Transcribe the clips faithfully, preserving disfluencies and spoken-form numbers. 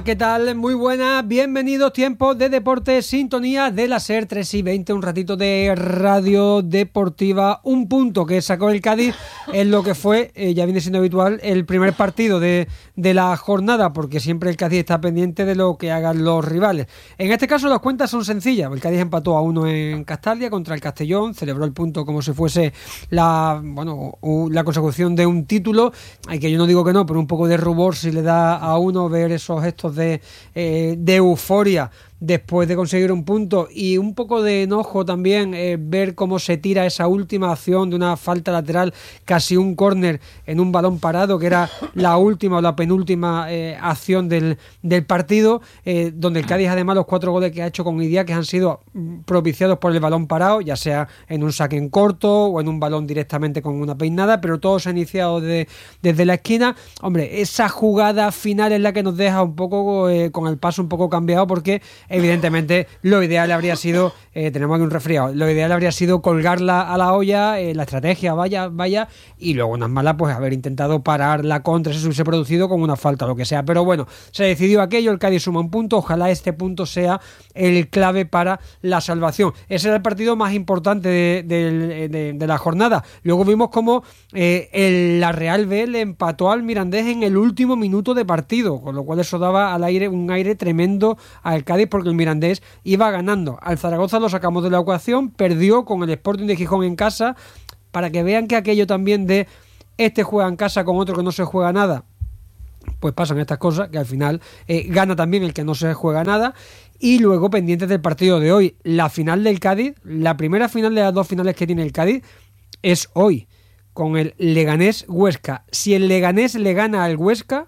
¿Qué tal? Muy buenas, bienvenidos, tiempo de deporte, sintonía de la SER tres y veinte, un ratito de radio deportiva, un punto que sacó el Cádiz en lo que fue, eh, ya viene siendo habitual, el primer partido de, de la jornada, porque siempre el Cádiz está pendiente de lo que hagan los rivales. En este caso las cuentas son sencillas, el Cádiz empató a uno en Castalia contra el Castellón, celebró el punto como si fuese la, bueno, la consecución de un título, hay que yo no digo que no, pero un poco de rubor si le da a uno ver esos gestos de, eh, de euforia después de conseguir un punto, y un poco de enojo también eh, ver cómo se tira esa última acción de una falta lateral, casi un córner en un balón parado, que era la última o la penúltima eh, acción del, del partido, eh, donde el Cádiz, además, los cuatro goles que ha hecho con Idiáquez que han sido propiciados por el balón parado, ya sea en un saque en corto o en un balón directamente con una peinada, pero todos ha iniciado de, desde la esquina. Hombre, esa jugada final es la que nos deja un poco eh, con el paso un poco cambiado, porque evidentemente lo ideal habría sido, eh, tenemos aquí un resfriado, lo ideal habría sido colgarla a la olla, eh, la estrategia vaya, vaya, y luego unas malas pues haber intentado parar la contra si se hubiese producido con una falta o lo que sea, pero bueno, se decidió aquello, el Cádiz suma un punto, ojalá este punto sea el clave para la salvación. Ese era el partido más importante de, de, de, de la jornada. Luego vimos como eh, el, la Real B le empató al Mirandés en el último minuto de partido, con lo cual eso daba al aire un aire tremendo al Cádiz, porque el Mirandés iba ganando. Al Zaragoza lo sacamos de la ecuación, perdió con el Sporting de Gijón en casa, para que vean que aquello también de este juega en casa con otro que no se juega nada, pues pasan estas cosas, que al final eh, gana también el que no se juega nada. Y luego pendientes del partido de hoy, la final del Cádiz, la primera final de las dos finales que tiene el Cádiz es hoy, con el Leganés Huesca. Si el Leganés le gana al Huesca,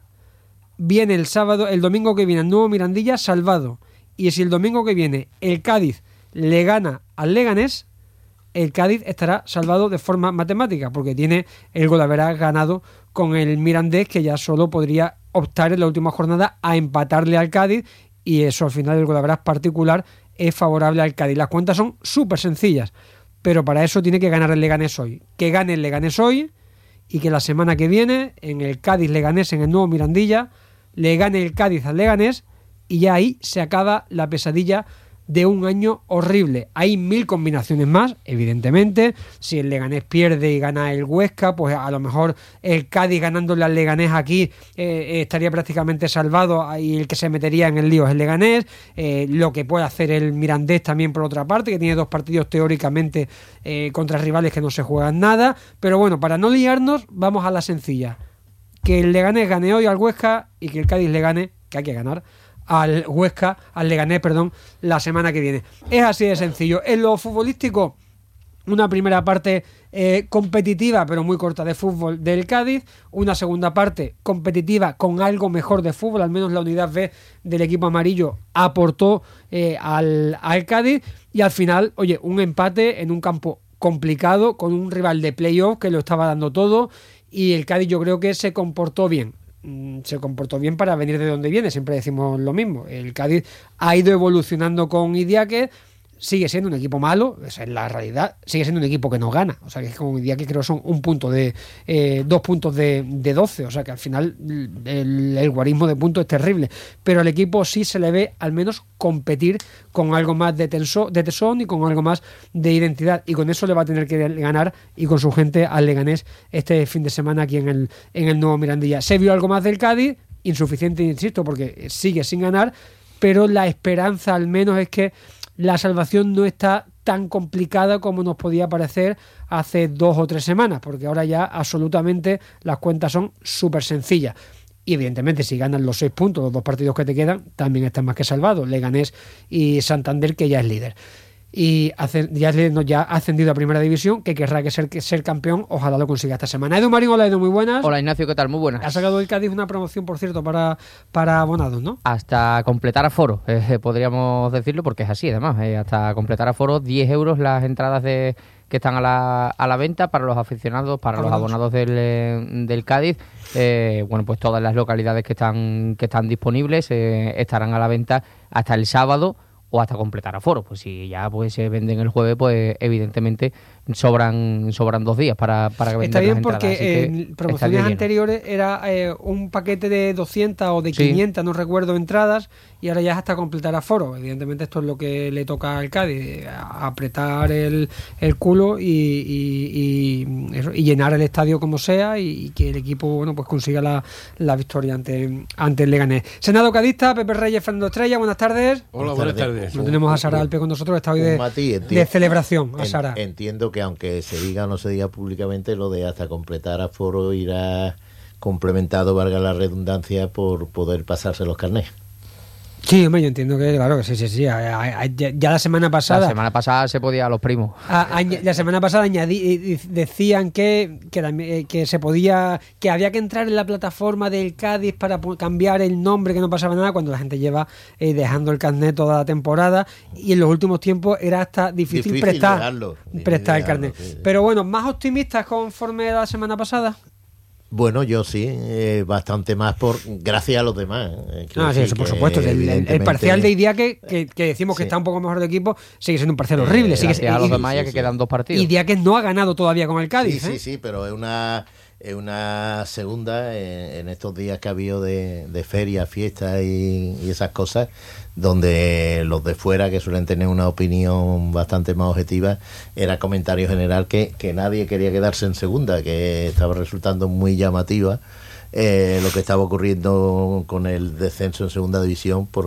viene el sábado, el domingo que viene el nuevo Mirandilla salvado. Y si el domingo que viene el Cádiz le gana al Leganés, el Cádiz estará salvado de forma matemática, porque tiene el golaveras ganado con el Mirandés, que ya solo podría optar en la última jornada a empatarle al Cádiz, y eso al final el golaveras particular es favorable al Cádiz. Las cuentas son súper sencillas, pero para eso tiene que ganar el Leganés hoy. Que gane el Leganés hoy, y que la semana que viene en el Cádiz Leganés, en el nuevo Mirandilla, le gane el Cádiz al Leganés, y ya ahí se acaba la pesadilla de un año horrible. Hay mil combinaciones más, evidentemente. Si el Leganés pierde y gana el Huesca, pues a lo mejor el Cádiz ganándole al Leganés aquí eh, estaría prácticamente salvado, y el que se metería en el lío es el Leganés. Eh, lo que puede hacer el Mirandés también, por otra parte, que tiene dos partidos teóricamente eh, contra rivales que no se juegan nada. Pero bueno, para no liarnos, vamos a la sencilla: que el Leganés gane hoy al Huesca, y que el Cádiz le gane, que hay que ganar, al Huesca, al Leganés, perdón, la semana que viene. Es así de sencillo. En lo futbolístico, una primera parte eh, competitiva, pero muy corta, de fútbol del Cádiz, una segunda parte competitiva con algo mejor de fútbol, al menos la unidad B del equipo amarillo aportó eh, al, al Cádiz, y al final, oye, un empate en un campo complicado, con un rival de playoff que lo estaba dando todo, y el Cádiz yo creo que se comportó bien. se comportó bien para venir de donde viene, siempre decimos lo mismo. El Cádiz ha ido evolucionando con Idiáquez, sigue siendo un equipo malo, esa es la realidad, sigue siendo un equipo que no gana, o sea que con Idiáquez creo que son un punto de eh, dos puntos de, de doce, o sea que al final el, el guarismo de puntos es terrible, pero al equipo sí se le ve al menos competir con algo más de, tenso, de tesón y con algo más de identidad, y con eso le va a tener que ganar, y con su gente, al Leganés este fin de semana aquí en el, en el nuevo Mirandilla. Se vio algo más del Cádiz, insuficiente, insisto, porque sigue sin ganar, pero la esperanza al menos es que la salvación no está tan complicada como nos podía parecer hace dos o tres semanas, porque ahora ya absolutamente las cuentas son súper sencillas. Y evidentemente, si ganan los seis puntos, los dos partidos que te quedan, también están más que salvados, Leganés y Santander, que ya es líder. Y hace, ya, ya ha ascendido a Primera División, que querrá que ser, que ser campeón, ojalá lo consiga esta semana. Edu Marín, hola Edu, muy buenas. Hola Ignacio, ¿qué tal? Muy buenas. Ha sacado el Cádiz una promoción, por cierto, para, para abonados, ¿no? Hasta completar aforo, eh, podríamos decirlo, porque es así además, eh, hasta completar aforo, diez euros las entradas de que están a la, a la venta para los aficionados, para abonados. Los abonados del, del Cádiz. Eh, bueno, pues todas las localidades que están, que están disponibles eh, estarán a la venta hasta el sábado, o hasta completar aforo. Pues si ya pues se venden el jueves, pues evidentemente sobran sobran dos días para, para vender Está bien las entradas, porque en promociones anteriores era eh, un paquete de doscientas o de quinientas, sí. No recuerdo, entradas, y ahora ya es hasta completar aforo. Evidentemente esto es lo que le toca al Cádiz, apretar el, el culo y, y, y, eso, y llenar el estadio como sea, y, y que el equipo bueno pues consiga la, la victoria ante, ante el Leganés. Senado cadista, Pepe Reyes, Fernando Estrella, buenas tardes. Hola, buenas tardes. No tenemos a Sara Alpe con nosotros, está hoy de, Mati, de celebración. A Sara. Entiendo que aunque se diga o no se diga públicamente, lo de hasta completar aforo irá complementado, valga la redundancia, por poder pasarse los carnés. Sí, hombre, yo entiendo que, claro, que sí, sí, sí. Ya, ya la semana pasada... La semana pasada se podía a los primos. A, a, la semana pasada añadí, decían que, que, que se podía... Que había que entrar en la plataforma del Cádiz para cambiar el nombre, que no pasaba nada, cuando la gente lleva eh, dejando el carnet toda la temporada, y en los últimos tiempos era hasta difícil, difícil prestar, dejarlo, prestar dejarlo, el carnet. Sí. Pero bueno, ¿más optimistas conforme a la semana pasada? Bueno, yo sí, eh, bastante más por gracias a los demás. Eh, ah, sí, eso por supuesto. El, el parcial de Idiáquez, que, que decimos que sí. está un poco mejor de equipo, sigue siendo un parcial horrible. Eh, sigue, gracias a los y, demás ya sí, que sí. quedan dos partidos. Idiáquez no ha ganado todavía con el Cádiz. Sí, ¿eh? sí, sí, pero es una... Es una segunda en, en estos días que ha habido de, de ferias, fiestas y, y esas cosas, donde los de fuera, que suelen tener una opinión bastante más objetiva, era comentario general que, que nadie quería quedarse en segunda, que estaba resultando muy llamativa eh, lo que estaba ocurriendo con el descenso en segunda división, por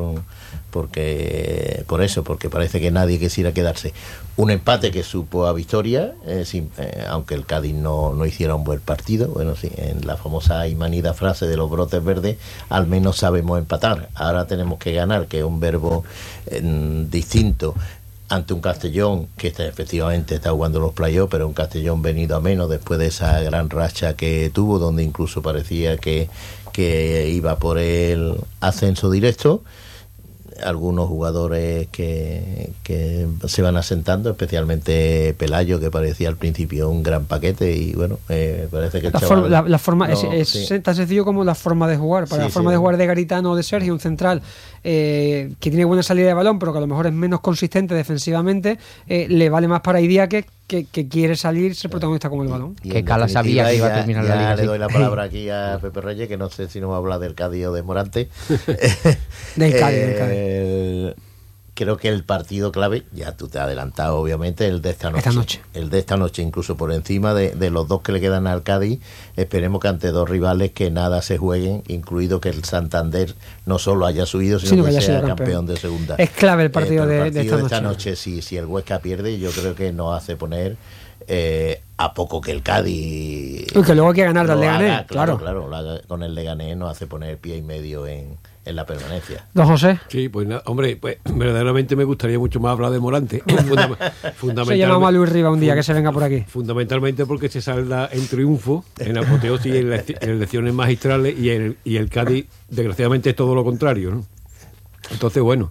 porque por eso, porque parece que nadie quisiera quedarse. Un empate que supo a victoria, eh, sin, eh, aunque el Cádiz no, no hiciera un buen partido. Bueno, sí, en la famosa y manida frase de los brotes verdes, al menos sabemos empatar. Ahora tenemos que ganar, que es un verbo eh, distinto, ante un Castellón que está, efectivamente está jugando los playoffs, pero un Castellón venido a menos después de esa gran racha que tuvo, donde incluso parecía que, que iba por el ascenso directo. Algunos jugadores que, que se van asentando, especialmente Pelayo, que parecía al principio un gran paquete, y bueno, eh, parece que el la, chaval, for, la, la forma no, es, es sí. tan sencillo como la forma de jugar. Para sí, la forma sí. de jugar de Garitano o de Sergio, un central eh, que tiene buena salida de balón, pero que a lo mejor es menos consistente defensivamente, eh, le vale más para Idiáquez, que, que quiere salir, ser protagonista con el balón. Y que Cala sabía que iba a terminar ya, la liga. Ya le doy la palabra aquí a Pepe Reyes, que no sé si nos va a hablar del Cádiz o de Morante. del Cádiz, eh, del Cádiz. El, creo que el partido clave, ya tú te has adelantado obviamente, el de esta noche. Esta noche. El de esta noche, incluso por encima de, de los dos que le quedan al Cádiz. Esperemos que ante dos rivales que nada se jueguen, incluido que el Santander no solo haya subido, sino, sino que, que sea campeón. campeón de segunda. Es clave el partido, eh, de, el partido de esta de noche. esta noche, si, si el Huesca pierde, yo creo que nos hace poner eh, a poco que el Cádiz... Y que luego hay que ganar del Leganés, haga, claro. Claro, claro la, con el Leganés nos hace poner pie y medio en... en la permanencia. Don José. Sí, pues na, hombre, pues verdaderamente me gustaría mucho más hablar de Morante. Fundam- fundamentalmente, se llamamos a Luis Riva un día fund- que se venga por aquí. Fundamentalmente porque se salda en triunfo, en apoteosis, en, le- en elecciones magistrales, y el, y el Cádiz, desgraciadamente, es todo lo contrario, ¿no? Entonces, bueno...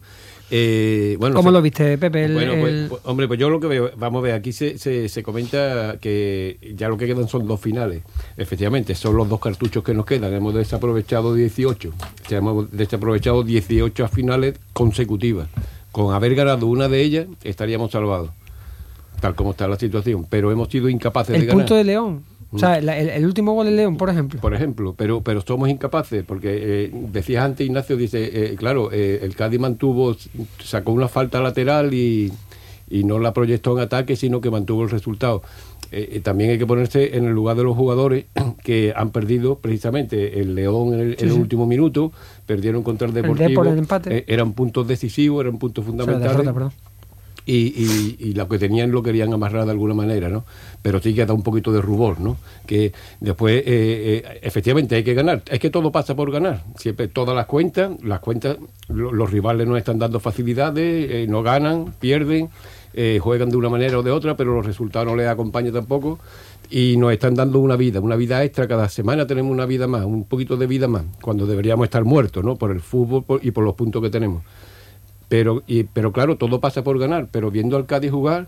Eh, bueno, ¿Cómo se, lo viste, Pepe? El, bueno, pues, el... pues, hombre, pues yo lo que veo, vamos a ver, aquí se, se, se comenta que ya lo que quedan son dos finales. Efectivamente, son los dos cartuchos que nos quedan. Hemos desaprovechado dieciocho. O sea, hemos desaprovechado dieciocho finales consecutivas. Con haber ganado una de ellas, estaríamos salvados, tal como está la situación. Pero hemos sido incapaces el de ganar. El punto de León. O sea, el, el último gol de León, por ejemplo. Por ejemplo, pero pero somos incapaces, porque eh, decías antes, Ignacio, dice, eh, claro, eh, el Cádiz mantuvo, sacó una falta lateral y, y no la proyectó en ataque, sino que mantuvo el resultado. Eh, eh, también hay que ponerse en el lugar de los jugadores que han perdido precisamente el León en el, sí, en el sí. último minuto, perdieron contra el Deportivo, el Depor, el empate. Eh, eran puntos decisivos, eran puntos fundamentales. O sea, derrota, Y, y, y lo que tenían lo querían amarrar de alguna manera, ¿no? Pero sí que da un poquito de rubor, ¿no? Que después, eh, eh, efectivamente, hay que ganar. Es que todo pasa por ganar. Siempre todas las cuentas, las cuentas, lo, los rivales nos están dando facilidades, eh, no ganan, pierden, eh, juegan de una manera o de otra, pero los resultados no les acompañan tampoco. Y nos están dando una vida, una vida extra. Cada semana tenemos una vida más, un poquito de vida más, cuando deberíamos estar muertos, ¿no? Por el fútbol por, y por los puntos que tenemos. Pero, y, pero claro, todo pasa por ganar, pero viendo al Cádiz jugar,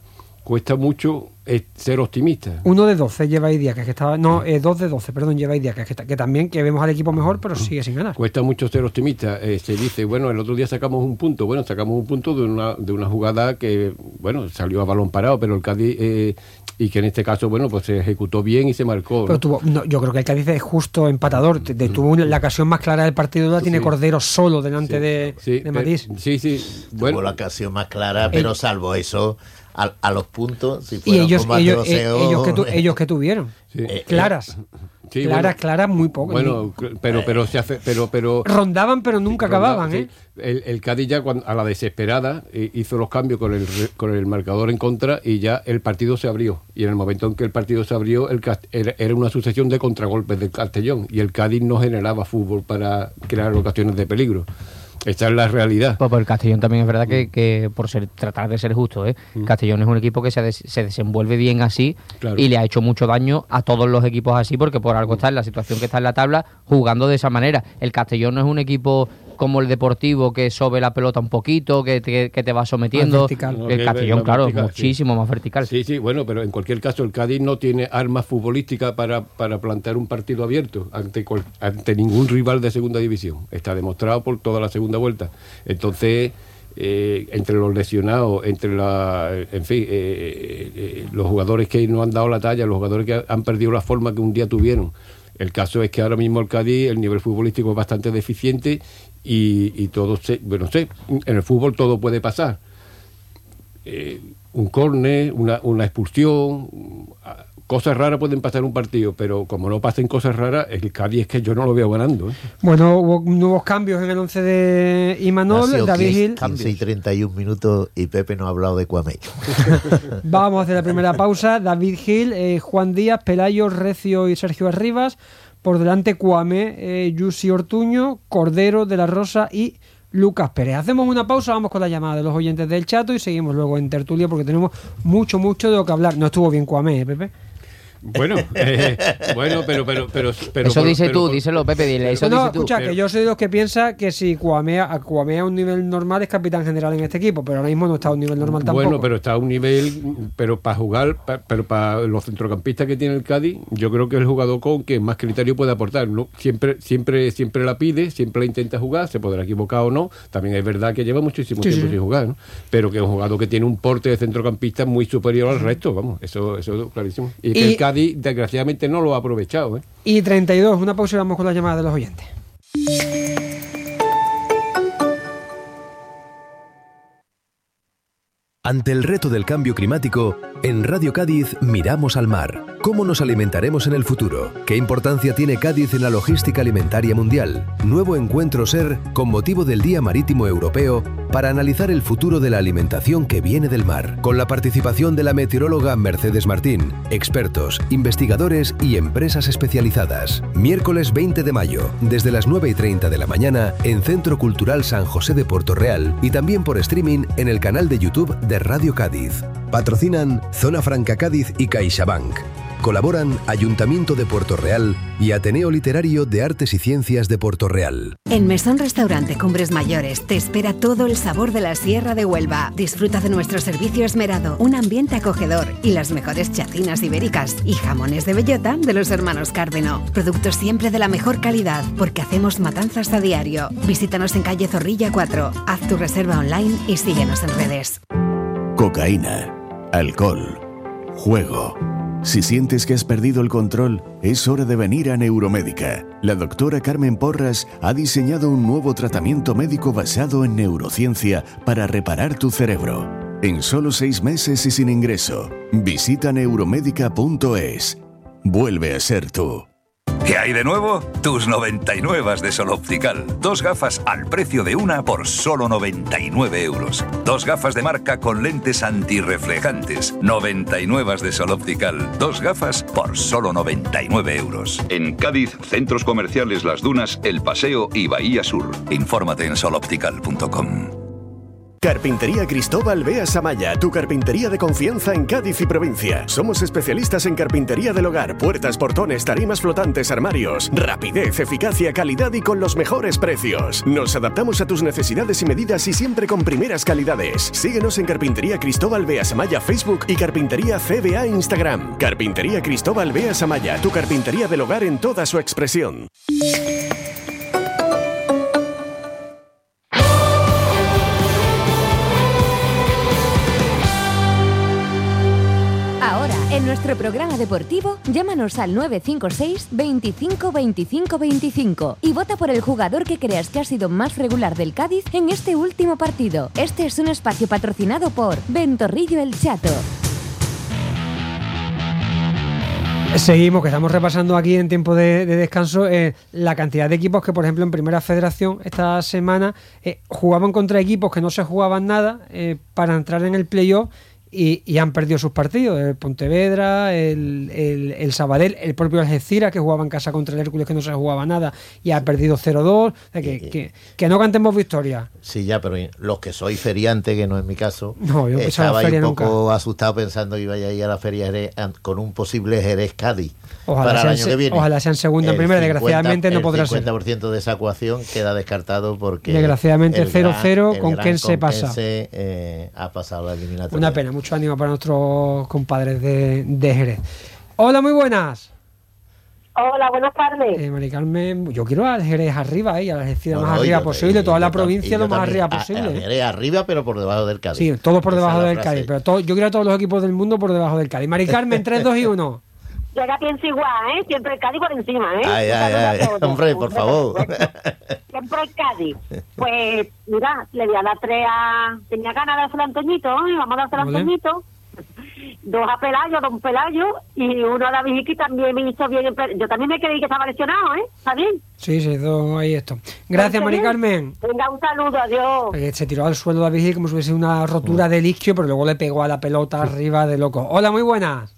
cuesta mucho eh, ser optimista. Uno de doce lleva Idiáquez, que estaba... No, eh, dos de doce, perdón, lleva Idiáquez, que, que también que vemos al equipo mejor, pero sigue sin ganar. Cuesta mucho ser optimista. Eh, se dice, bueno, el otro día sacamos un punto. Bueno, sacamos un punto de una, de una jugada que, bueno, salió a balón parado, pero el Cádiz... Eh, y que en este caso, bueno, pues se ejecutó bien y se marcó. Pero ¿no? tuvo, no, yo creo que el Cádiz es justo empatador. De, de, tuvo la ocasión más clara del partido, la tiene sí. Cordero solo delante sí. de, sí, de Matís. Sí, sí. Bueno, tuvo la ocasión más clara, pero el, salvo eso, a, a los puntos, si y ellos, ellos, eh, ellos, que tu, ellos que tuvieron, sí. eh, claras. Sí, claras, bueno, claras, muy poco. Bueno, pero pero se hace, pero pero rondaban, pero nunca rondaban, sí. ¿eh? El, el Cádiz ya cuando, a la desesperada eh, hizo los cambios con el con el marcador en contra y ya el partido se abrió. Y en el momento en que el partido se abrió, el era, era una sucesión de contragolpes del Castellón y el Cádiz no generaba fútbol para crear ocasiones de peligro. Esta es la realidad. Pues, pues el Castellón también es verdad que, que por ser tratar de ser justo, ¿eh? Mm. Castellón es un equipo que se, des, se desenvuelve bien así claro. y le ha hecho mucho daño a todos los equipos así, porque por algo está en la situación que está en la tabla jugando de esa manera. El Castellón no es un equipo como el Deportivo que sobe la pelota un poquito, que te, que te va sometiendo. No, el Castellón, claro, vertical, muchísimo sí. más vertical. Sí, sí, bueno, pero en cualquier caso el Cádiz no tiene armas futbolísticas para, para plantear un partido abierto ante, ante ningún rival de segunda división. Está demostrado por toda la segunda vuelta. Entonces, eh, entre los lesionados, entre la, en fin, eh, eh, los jugadores que no han dado la talla, los jugadores que han perdido la forma que un día tuvieron. El caso es que ahora mismo el Cádiz, el nivel futbolístico es bastante deficiente y, y todo se, bueno, sé, en el fútbol todo puede pasar. Eh, un córner, una, una expulsión, cosas raras pueden pasar en un partido, pero como no pasen cosas raras, el Cádiz es que yo no lo veo ganando. ¿eh? Bueno, hubo nuevos cambios en el once de Imanol, David Gil. quince y treinta y un minutos y Pepe no ha hablado de Cuamé. Vamos a hacer la primera pausa. David Gil, eh, Juan Díaz, Pelayo, Recio y Sergio Arribas. Por delante Cuamé, eh, Yusi Ortuño, Cordero, De la Rosa y Lucas Pérez. Hacemos una pausa, vamos con la llamada de los oyentes del Chato y seguimos luego en tertulia porque tenemos mucho, mucho de lo que hablar. No estuvo bien Cuamé, ¿eh, Pepe? Bueno, eh, bueno, pero, pero, pero, pero eso por, dice pero, tú, díselo, Pepe, dile. Eso no, dice escucha, tú. que pero, yo soy de los que piensa que si Cuamé a, Cuamé a un nivel normal es capitán general en este equipo, pero ahora mismo no está a un nivel normal tampoco. Bueno, pero está a un nivel, pero para jugar, pa, pero para los centrocampistas que tiene el Cádiz, yo creo que es el jugador con que más criterio puede aportar. ¿no? Siempre, siempre, siempre la pide, siempre la intenta jugar, se podrá equivocar o no. También es verdad que lleva muchísimo sí, tiempo sí. sin jugar, ¿no? Pero que es un jugador que tiene un porte de centrocampista muy superior al resto, vamos, eso, eso es clarísimo. Y, y que el Cádiz, desgraciadamente, no lo ha aprovechado. ¿eh? Y treinta y dos, una pausa y vamos con la llamada de los oyentes. Ante el reto del cambio climático, en Radio Cádiz miramos al mar. ¿Cómo nos alimentaremos en el futuro? ¿Qué importancia tiene Cádiz en la logística alimentaria mundial? Nuevo encuentro SER con motivo del Día Marítimo Europeo para analizar el futuro de la alimentación que viene del mar, con la participación de la meteoróloga Mercedes Martín, expertos, investigadores y empresas especializadas. Miércoles veinte de mayo, desde las nueve y treinta de la mañana, en Centro Cultural San José de Puerto Real y también por streaming en el canal de YouTube de Radio Cádiz. Patrocinan Zona Franca Cádiz y CaixaBank. Colaboran Ayuntamiento de Puerto Real y Ateneo Literario de Artes y Ciencias de Puerto Real. En Mesón Restaurante Cumbres Mayores te espera todo el sabor de la Sierra de Huelva. Disfruta de nuestro servicio esmerado, un ambiente acogedor y las mejores chacinas ibéricas y jamones de bellota de los hermanos Cárdeno. Productos siempre de la mejor calidad porque hacemos matanzas a diario. Visítanos en calle Zorrilla cuatro. Haz tu reserva online y síguenos en redes. Cocaína, alcohol, juego. Si sientes que has perdido el control, es hora de venir a Neuromédica. La doctora Carmen Porras ha diseñado un nuevo tratamiento médico basado en neurociencia para reparar tu cerebro. En solo seis meses y sin ingreso. Visita neuromédica punto es. Vuelve a ser tú. ¿Qué hay de nuevo? Tus noventa y nueve de Sol Optical. Dos gafas al precio de una por solo noventa y nueve euros. Dos gafas de marca con lentes antirreflejantes. noventa y nueve de Sol Optical. Dos gafas por solo noventa y nueve euros. En Cádiz, centros comerciales Las Dunas, El Paseo y Bahía Sur. Infórmate en sol optical punto com. Carpintería Cristóbal Beas Amaya, tu carpintería de confianza en Cádiz y provincia. Somos especialistas en carpintería del hogar, puertas, portones, tarimas flotantes, armarios. Rapidez, eficacia, calidad y con los mejores precios. Nos adaptamos a tus necesidades y medidas y siempre con primeras calidades. Síguenos en Carpintería Cristóbal Beas Amaya Facebook y Carpintería C B A Instagram. Carpintería Cristóbal Beas Amaya, tu carpintería del hogar en toda su expresión. En nuestro programa deportivo, llámanos al nueve cinco seis, veinticinco, veinticinco, veinticinco y vota por el jugador que creas que ha sido más regular del Cádiz en este último partido. Este es un espacio patrocinado por Ventorrillo El Chato. Seguimos, que estamos repasando aquí en tiempo de, de descanso eh, la cantidad de equipos que, por ejemplo, en Primera Federación esta semana eh, jugaban contra equipos que no se jugaban nada eh, para entrar en el playoff. Y, y han perdido sus partidos, el Pontevedra, el, el, el Sabadell, el propio Algeciras, que jugaba en casa contra el Hércules, que no se jugaba nada y ha perdido cero dos. O sea, que, sí. que, que no cantemos victoria. Sí, ya, pero los que soy feriante, que no es mi caso, no, yo estaba ahí un poco nunca. asustado pensando que iba a ir a la feria Jerez con un posible Jerez Cádiz. Ojalá para sean, el año que viene. Ojalá sean segunda en primera, desgraciadamente no podrá ser. El cincuenta por ciento de esa ecuación queda descartado porque desgraciadamente cero cero con quien se pasa. Eh, ha pasado la eliminatoria. Una pena, mucho ánimo para nuestros compadres de, de Jerez. Hola, muy buenas. Hola, buenas tardes. Eh, Mari Carmen, yo quiero al Jerez arriba, eh, a la Algeciras no, más no, arriba yo, posible, yo, toda yo, la yo, provincia lo más también, arriba posible. A, a Jerez arriba, pero por debajo del Cádiz. Sí, todos por debajo del frase. Cádiz, pero todo, yo quiero a todos los equipos del mundo por debajo del Cádiz. Mari Carmen, tres, dos y uno. Yo ya pienso igual, ¿eh? Siempre el Cádiz por encima, ¿eh? Ay, ay, ay, ay. Hombre, por favor. Siempre el Cádiz. Pues, mira, le voy a dar tres a... Tenía ganas de hacer Antoñito, ¿eh? Vamos a hacer Antoñito. Dos a Pelayo, don Pelayo, y uno a David que también me hizo bien. Yo también me creí que estaba lesionado, ¿eh? ¿Está bien? Sí, sí, todo ahí esto. Gracias, Mari Carmen. Venga, un saludo, adiós. Eh, se tiró al suelo David como si hubiese una rotura del isquio, pero luego le pegó a la pelota arriba de loco. Hola, muy buenas.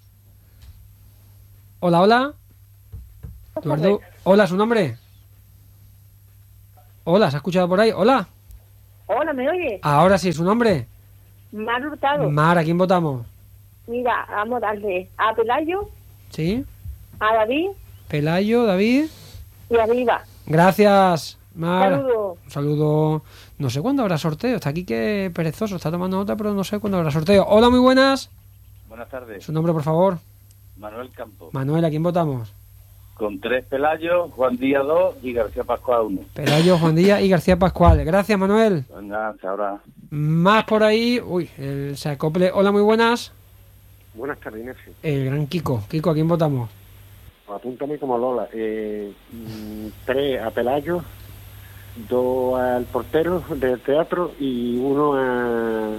Hola, hola. Eduardo. Hola, ¿su nombre? Hola, ¿se ha escuchado por ahí? Hola. Hola, ¿me oye? Ahora sí, ¿su nombre? Mar Hurtado. Mar, ¿a quién votamos? Mira, vamos a darle a Pelayo. ¿Sí? A David. Pelayo, David. Y arriba. Gracias, Mar. Saludo. Un saludo. No sé cuándo habrá sorteo. Está aquí que perezoso, está tomando nota, pero no sé cuándo habrá sorteo. Hola, muy buenas. Buenas tardes. ¿Su nombre, por favor? Manuel Campos. Manuel, ¿a quién votamos? Con tres Pelayo, Juan Díaz dos y García Pascual uno. Pelayo, Juan Díaz y García Pascual. Gracias, Manuel. Venga, hasta ahora. Más por ahí. Uy, el, se acople. Hola, muy buenas. Buenas tardes, Ignacio. El gran Kiko. Kiko, ¿a quién votamos? Apúntame como Lola. Eh, tres a Pelayo, dos al portero del teatro y uno a,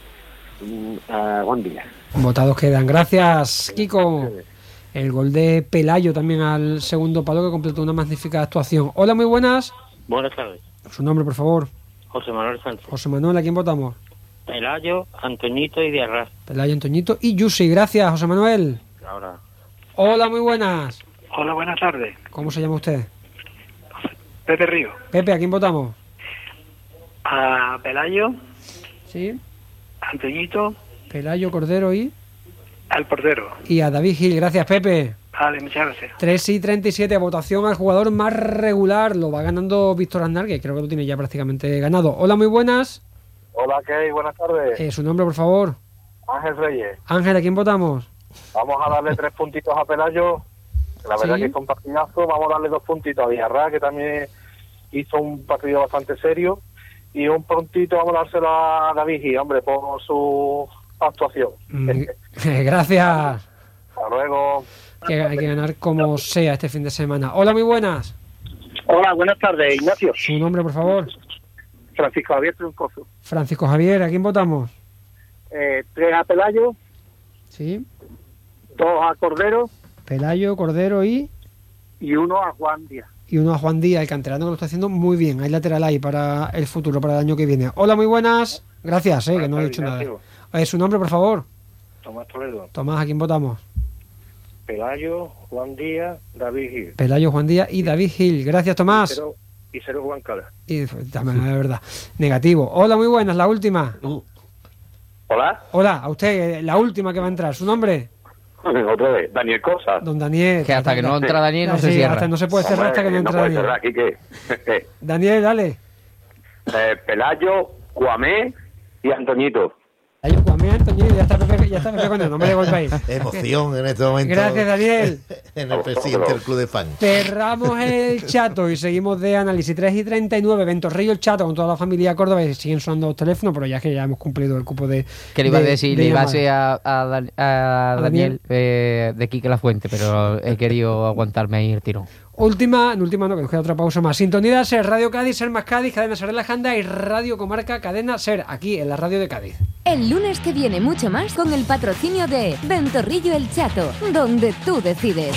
a Juan Díaz. Votados quedan. Gracias, Kiko. El gol de Pelayo también al segundo palo, que completó una magnífica actuación. Hola, muy buenas. Buenas tardes. Su nombre, por favor. José Manuel Sánchez. José Manuel, ¿a quién votamos? Pelayo, Antoñito y Diarra. Pelayo, Antoñito y Yusi. Gracias, José Manuel. Ahora. Hola, muy buenas. Hola, buenas tardes. ¿Cómo se llama usted? Pepe Río. Pepe, ¿a quién votamos? A Pelayo. Sí. Antoñito. Pelayo, Cordero y... Al portero. Y a David Gil. Gracias, Pepe. Vale, muchas gracias. tres y treinta y siete, votación al jugador más regular. Lo va ganando Víctor Aznar, que creo que lo tiene ya prácticamente ganado. Hola, muy buenas. Hola, ¿qué hay? Buenas tardes. Eh, su nombre, por favor. Ángel Reyes. Ángel, ¿a quién votamos? Vamos a darle tres puntitos a Pelayo. La verdad ¿Sí? que es un partidazo. Vamos a darle dos puntitos a Villarra, que también hizo un partido bastante serio. Y un puntito vamos a dárselo a David Gil, hombre, por su actuación. Mm, gracias. Hasta luego. Que hay que ganar como sea este fin de semana. Hola, muy buenas. Hola, buenas tardes, Ignacio. Su nombre, por favor. Francisco Javier Troncoso. Francisco Javier, ¿a quién votamos? Eh, tres a Pelayo. Sí. Dos a Cordero. Pelayo, Cordero y... Y uno a Juan Díaz. Y uno a Juan Díaz, el canterano, que lo está haciendo muy bien. Hay lateral ahí para el futuro, para el año que viene. Hola, muy buenas. Gracias, eh, que no he dicho nada. Eh, su nombre, por favor. Tomás Toledo. Tomás, ¿a quién votamos? Pelayo, Juan Díaz, David Gil. Pelayo, Juan Díaz y David Gil. Gracias, Tomás. Espero, y cero Juan Cala. Y también es verdad. Negativo. Hola, muy buenas, la última. Uh. Hola. Hola, a usted, la última que va a entrar. ¿Su nombre? Otra vez, Daniel Cosa. Don Daniel. Que hasta que no entra Daniel no sí, se cierra. Hasta no se puede cerrar Hombre, hasta que no entra no puede Daniel. cerrar, Quique. Daniel, dale. Eh, Pelayo, Cuamé y Antoñito. Hay un Cuamé, Antoñito, ya está Pepe, ya está Pepe con el nombre de Golpaís. Emoción en este momento. Gracias, Daniel. En el presidente del Club de Fans. Cerramos el chato y seguimos de análisis. Tres y treinta y nueve, Ventorrillo el chato con toda la familia Córdoba y siguen sonando los teléfonos, pero ya es que ya hemos cumplido el cupo de. Que le iba de, a decir, de le iba a llamadas. decir a, a, Dan- a ¿A Daniel eh, de Quique La Fuente, pero he querido aguantarme ahí el tirón. Última, no última no, que nos queda otra pausa más. Sintonía de Ser, Radio Cádiz, Ser más Cádiz, Cadena Ser de la Janda y Radio Comarca Cadena Ser, aquí en la radio de Cádiz. El lunes que viene mucho más con el patrocinio de Ventorrillo el Chato, donde tú decides.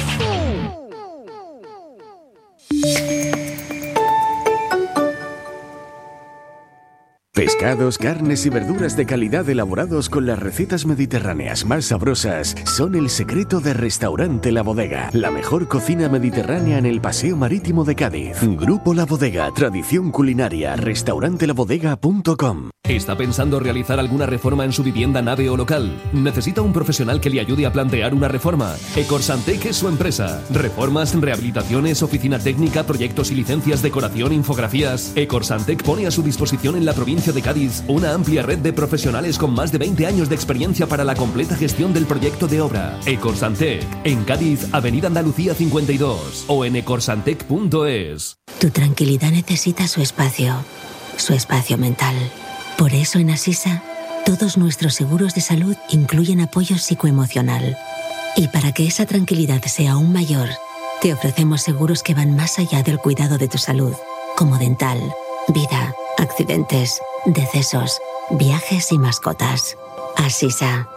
Pescados, carnes y verduras de calidad elaborados con las recetas mediterráneas más sabrosas son el secreto de Restaurante La Bodega, la mejor cocina mediterránea en el Paseo Marítimo de Cádiz. Grupo La Bodega, tradición culinaria, restaurante la bodega punto com. ¿Está pensando realizar alguna reforma en su vivienda, nave o local? ¿Necesita un profesional que le ayude a plantear una reforma? Ecorsantec es su empresa. Reformas, rehabilitaciones, oficina técnica, proyectos y licencias, decoración, infografías. Ecorsantec pone a su disposición en la provincia de Cádiz una amplia red de profesionales con más de veinte años de experiencia para la completa gestión del proyecto de obra. Ecorsantec, en Cádiz, Avenida Andalucía cincuenta y dos o en ecorsantec punto es. Tu tranquilidad necesita su espacio, su espacio mental. Por eso en Asisa, todos nuestros seguros de salud incluyen apoyo psicoemocional. Y para que esa tranquilidad sea aún mayor, te ofrecemos seguros que van más allá del cuidado de tu salud, como dental, vida, accidentes, decesos, viajes y mascotas. Asisa.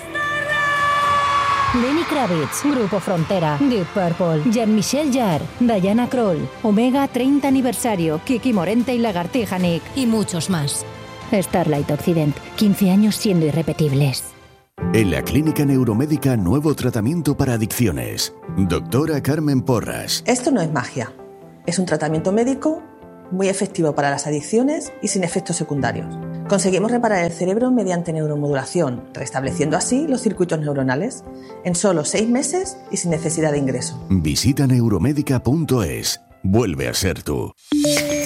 Lenny Kravitz, Grupo Frontera, Deep Purple, Jean-Michel Jarre, Diana Kroll, Omega treinta aniversario, Kiki Morente y Lagartija Nick y muchos más. Starlight Occident, quince años siendo irrepetibles. En la Clínica Neuromédica, nuevo tratamiento para adicciones. Doctora Carmen Porras. Esto no es magia. Es un tratamiento médico muy efectivo para las adicciones y sin efectos secundarios. Conseguimos reparar el cerebro mediante neuromodulación, restableciendo así los circuitos neuronales en solo seis meses y sin necesidad de ingreso. Visita neuromédica punto es. Vuelve a ser tú.